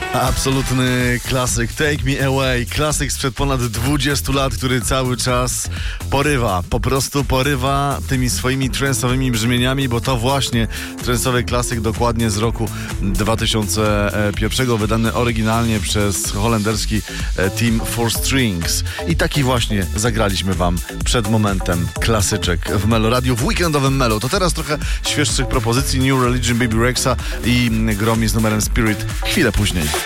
Absolutny klasyk, Take Me Away, klasyk sprzed ponad 20 lat, który cały czas porywa, po prostu porywa tymi swoimi trance'owymi brzmieniami, bo to właśnie trance'owy klasyk dokładnie z roku 2001, wydany oryginalnie przez holenderski Team Four Strings. I taki właśnie zagraliśmy wam przed momentem klasyczek w Melo Radio, w weekendowym Melo. To teraz trochę świeższych propozycji, New Religion, Baby Rexa i Gromi z numerem Spirit chwilę później.